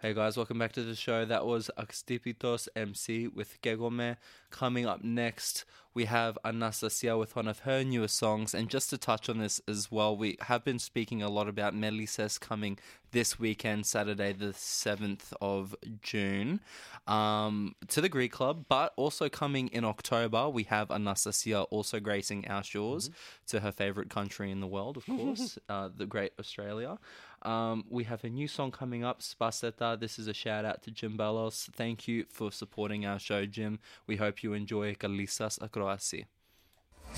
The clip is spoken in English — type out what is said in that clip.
Hey guys, welcome back to the show. That was Axtipitos MC with Kegome. Coming up next, we have Anastasia with one of her newest songs. And just to touch on this as well, we have been speaking a lot about Melisses coming this weekend, Saturday the 7th of June, to the Greek Club. But also coming in October, we have Anastasia also gracing our shores to her favourite country in the world, of course, the great Australia. We have a new song coming up, Spaseta. This is a shout out to Jim Bellos. Thank you for supporting our show, Jim. We hope you enjoy Kalissas Akroasi.